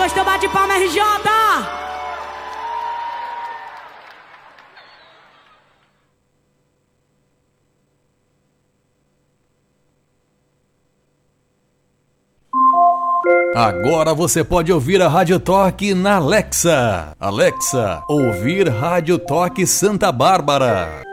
Gostou? Bate palma, RJ! Agora você pode ouvir a Rádio Toque na Alexa. Alexa, ouvir Rádio Toque Santa Bárbara.